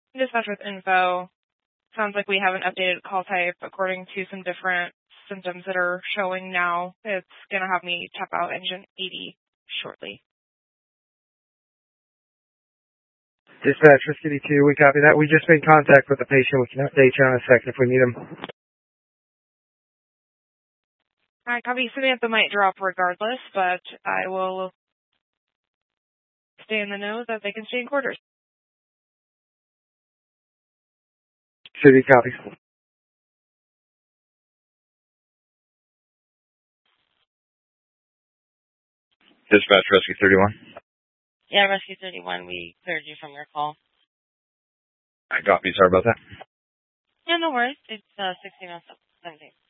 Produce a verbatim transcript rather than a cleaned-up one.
Dispatch with info. Sounds like we have an updated call type according to some different symptoms that are showing now. It's going to have me tap out engine eighty shortly. Dispatch for City two, we copy that. We just made contact with the patient. We can update you in a second if we need him. All right, copy. Samantha might drop regardless, but I will stay in the know that they can stay in quarters. City copy. Dispatch Rescue thirty-one. Yeah, Rescue thirty-one, we cleared you from your call. I copy. Sorry about that. Yeah, no worries. It's uh, sixteen oh seven.